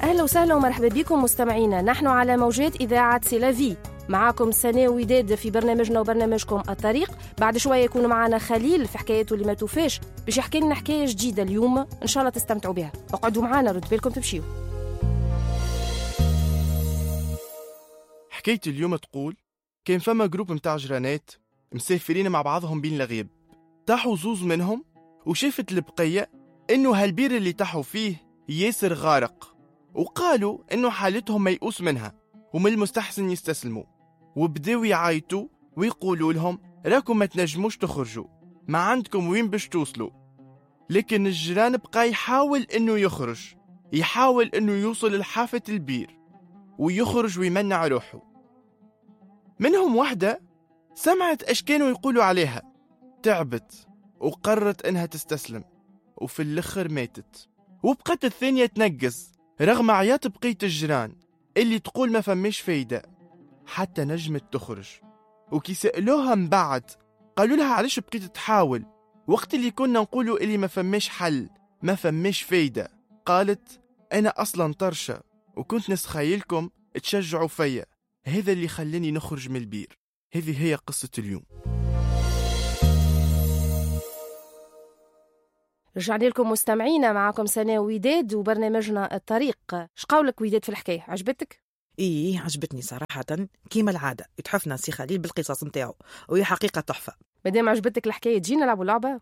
أهلا وسهلا ومرحبا بكم مستمعينا. نحن على موجات إذاعة سيلافي، معاكم سناء وداد في برنامجنا وبرنامجكم الطريق. بعد شوية يكون معنا خليل في حكايته اللي ما توفاش، باش يحكي لنا حكاية جديدة اليوم إن شاء الله تستمتعوا بها. اقعدوا معنا، رد بالكم تمشيوا. حكاية اليوم تقول كان فما جروب متاع جرانات مسافرين مع بعضهم بين الغيب. تاحوا زوز منهم وشافت البقية إنه هالبير اللي تاحوا فيه ياسر غارق، وقالوا إنه حالتهم ميؤوس منها ومن المستحسن يستسلموا، وبداوا يعايتوا ويقولوا لهم راكم ما تنجموش تخرجوا، ما عندكم وين باش توصلوا. لكن الجيران بقى يحاول إنه يحاول إنه يوصل لحافة البير ويخرج ويمنع روحه. منهم واحدة سمعت ايش كانوا يقولوا عليها، تعبت وقررت انها تستسلم، وفي الاخر ماتت. وبقت الثانية تنقز رغم عياط بقية الجيران اللي تقول ما فماش فايدة حتى نجمت تخرج. وكي سألوها من بعد قالوا لها علاش بقيت تحاول وقت اللي كنا نقولوا اللي ما فماش حل، ما فماش فايدة. قالت انا اصلا طرشة وكنت نسخيلكم تشجعوا فيا، هذا اللي خلاني نخرج من البير. هذه هي قصة اليوم. رجعنا لكم مستمعينا، معكم سناء وداد وبرنامجنا الطريق. شقولك وداد في الحكاية؟ عجبتك؟ إيه عجبتني صراحة، كيما العادة يتحفنا سي خليل بالقصص متاعه، وهي حقيقة تحفة. مادام عجبتك الحكاية تجي نلعبوا لعبة.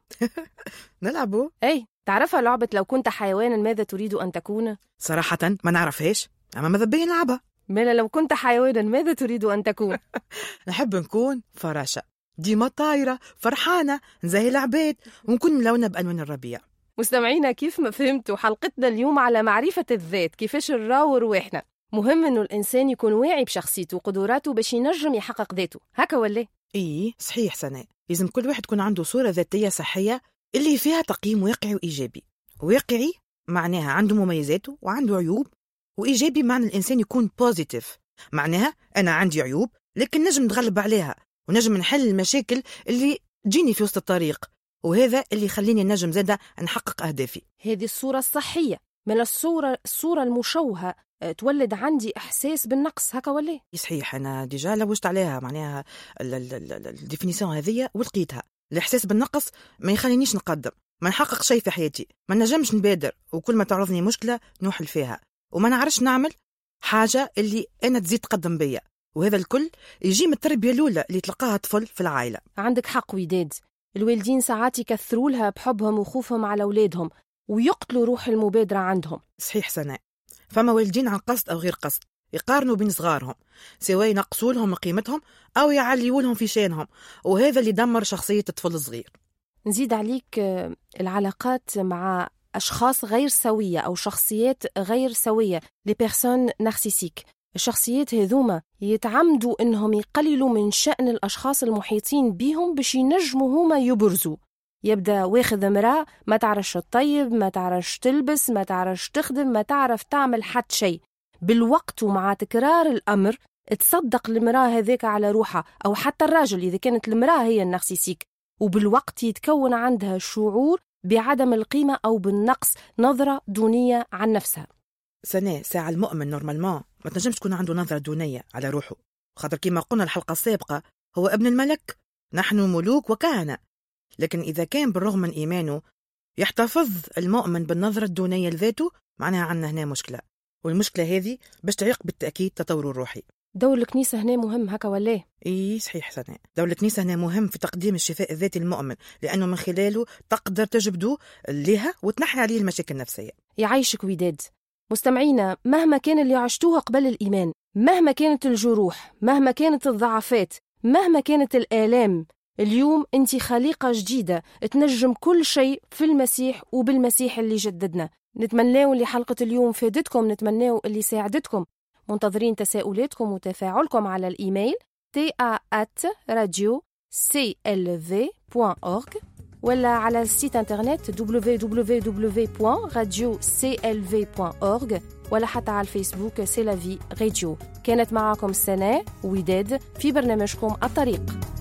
نلعبوا؟ أي تعرفها لعبة لو كنت حيوانا ماذا تريد أن تكون؟ صراحة ما نعرفهاش، أما ماذا بين نلعبها. مالا لو كنت حيوانا ماذا تريد أن تكون؟ نحب نكون فراشة ديما طايرة فرحانة نزهي العباد ونكون ملونة بألوان الربيع. مستمعينا كيف ما فهمتوا حلقتنا اليوم على معرفة الذات، كيفاش نراو رواحنا. مهم إنه الإنسان يكون واعي بشخصيته وقدراته باش ينجم يحقق ذاته، هكا ولا؟ إيه صحيح سناء، لازم كل واحد يكون عنده صورة ذاتية صحية اللي فيها تقييم واقعي وإيجابي. واقعي معناها عنده مميزاته وعنده عيوب، وإيجابي معنى الإنسان يكون بوزيتيف، معناها أنا عندي عيوب لكن نجم نتغلب عليها ونجم نحل المشاكل اللي تجيني في وسط الطريق، وهذا اللي يخليني نجم زادة نحقق أهدافي. هذه الصورة الصحية. من الصورة المشوهة تولد عندي إحساس بالنقص، هكا ولا؟ صحيح، أنا ديجا لوجت عليها معناها الديفينيسيون هذه ولقيتها. الإحساس بالنقص ما يخلينيش نقدم، ما نحقق شيء في حياتي، ما نجمش نبادر، وكل ما تعرضني مشكلة نوحل فيها، وما نعرفش نعمل حاجة اللي أنا تزيد تقدم بيا. وهذا الكل يجي من التربية الأولى اللي تلقاها طفل في العائلة. عندك حق وداد، الوالدين ساعات يكثروا لها بحبهم وخوفهم على أولادهم ويقتلوا روح المبادرة عندهم. صحيح سناء، فما والدين عن قصد أو غير قصد يقارنوا بين صغارهم، سواء ينقصوا لهم قيمتهم أو يعليوا لهم في شانهم، وهذا اللي دمر شخصية الطفل الصغير. نزيد عليك العلاقات مع أشخاص غير سوية أو شخصيات غير سوية، لي بيرسون نارسيسيك. الشخصيات هذوما يتعمدوا إنهم يقللوا من شأن الأشخاص المحيطين بهم باش ينجموا هما يبرزوا. يبدأ واخذ امرأة ما تعرفش تطيب، ما تعرفش تلبس، ما تعرفش تخدم، ما تعرف تعمل حد شيء. بالوقت ومع تكرار الأمر تصدق المرأة هذيك على روحها، أو حتى الراجل إذا كانت المرأة هي النارسيسيك، وبالوقت يتكون عندها شعور بعدم القيمة أو بالنقص، نظرة دونية عن نفسها. سنة ساعة المؤمن نورمالمان ما تنجمش تكون عنده نظرة دونية على روحه، خاطر كما قلنا الحلقة السابقة هو ابن الملك، نحن ملوك وكهنة. لكن إذا كان بالرغم من إيمانه يحتفظ المؤمن بالنظرة الدونية لذاته، معناها عندنا هنا مشكلة، والمشكلة هذه باش تعيق بالتأكيد تطور الروحي. دور الكنيسة هنا مهم، هكا ولا؟ إيه صحيح سنة، دور الكنيسة هنا مهم في تقديم الشفاء الذاتي للمؤمن، لأنه من خلاله تقدر تجبده لها وتنحي عليه المشاكل النفسية. يعيشك وداد. مستمعينا، مهما كان اللي عشتوها قبل الإيمان، مهما كانت الجروح، مهما كانت الضعفات، مهما كانت الآلام، اليوم أنت خليقة جديدة تنجم كل شيء في المسيح وبالمسيح اللي جددنا. نتمناو اللي حلقة اليوم فادتكم، نتمناو اللي ساعدتكم. منتظرين تساؤلاتكم وتفاعلكم على الإيميل ta@radio.clv.org ولا على السيت انترنت www.radioclv.org ولا حتى على الفيسبوك سي لا في راديو. كانت معكم سناء وداد في برنامجكم الطريق.